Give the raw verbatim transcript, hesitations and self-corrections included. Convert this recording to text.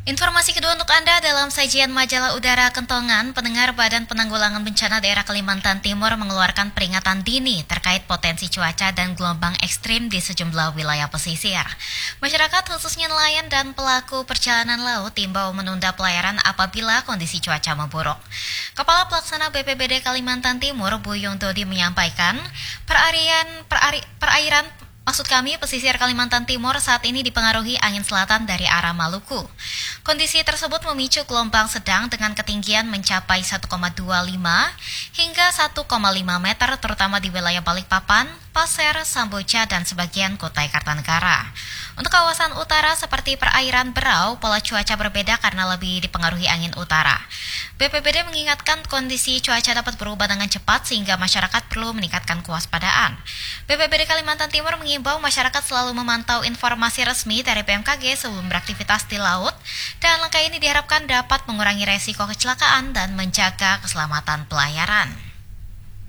Informasi kedua untuk Anda dalam sajian majalah udara Kentongan, pendengar Badan Penanggulangan Bencana Daerah Kalimantan Timur mengeluarkan peringatan dini terkait potensi cuaca dan gelombang ekstrim di sejumlah wilayah pesisir. Masyarakat khususnya nelayan dan pelaku perjalanan laut diimbau menunda pelayaran apabila kondisi cuaca memburuk. Kepala Pelaksana B P B D Kalimantan Timur, Buyung Dodi menyampaikan, perairan, perari, perairan Maksud kami, pesisir Kalimantan Timur saat ini dipengaruhi angin selatan dari arah Maluku. Kondisi tersebut memicu gelombang sedang dengan ketinggian mencapai satu koma dua lima hingga satu koma lima meter terutama di wilayah Balikpapan, Pasir, Samboja, dan sebagian Kutai Kartanegara. Untuk kawasan utara seperti perairan Berau, pola cuaca berbeda karena lebih dipengaruhi angin utara. B P B D mengingatkan kondisi cuaca dapat berubah dengan cepat sehingga masyarakat perlu meningkatkan kewaspadaan. B P B D Kalimantan Timur mengimbau masyarakat selalu memantau informasi resmi dari B M K G sebelum beraktivitas di laut, dan langkah ini diharapkan dapat mengurangi resiko kecelakaan dan menjaga keselamatan pelayaran.